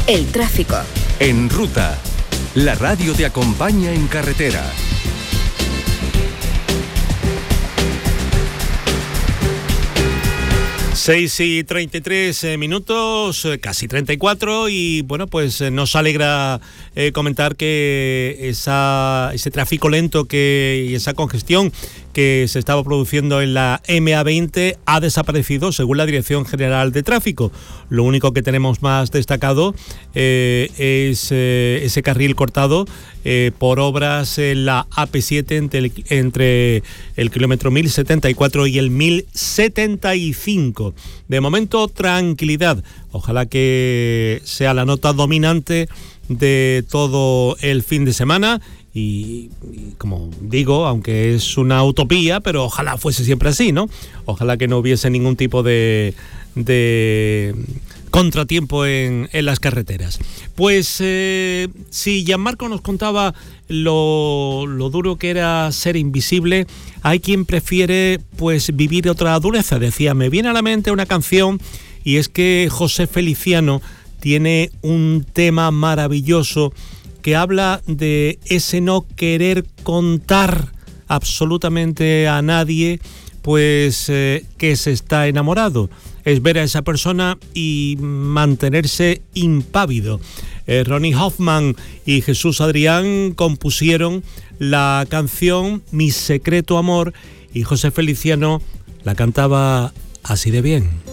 El tráfico. En Ruta, la radio te acompaña en carretera. Seis y 33 minutos, casi 34, y bueno, pues nos alegra comentar que ese tráfico lento y esa congestión que se estaba produciendo en la MA20 ha desaparecido según la Dirección General de Tráfico. Lo único que tenemos más destacado es ese carril cortado por obras en la AP7 entre el kilómetro 1074 y el 1075. De momento, tranquilidad. Ojalá que sea la nota dominante de todo el fin de semana. Y como digo, aunque es una utopía, pero ojalá fuese siempre así, ¿no? Ojalá que no hubiese ningún tipo de contratiempo en las carreteras. Pues si Gianmarco nos contaba lo duro que era ser invisible, hay quien prefiere pues vivir otra dureza. Decía, me viene a la mente una canción, y es que José Feliciano tiene un tema maravilloso que habla de ese no querer contar absolutamente a nadie pues que se está enamorado. Es ver a esa persona y mantenerse impávido. Ronnie Hoffman y Jesús Adrián compusieron la canción Mi secreto amor, y José Feliciano la cantaba así de bien.